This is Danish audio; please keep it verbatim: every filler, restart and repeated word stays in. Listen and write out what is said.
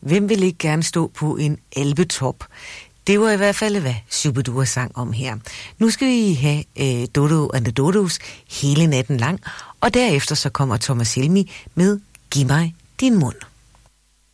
Hvem vil ikke gerne stå på en alpetop? Det var i hvert fald, hvad Shu-bi-dua sang om her. Nu skal vi have øh, Dodo and the Dodos hele natten lang, og derefter så kommer Thomas Helmig med Giv mig din mund.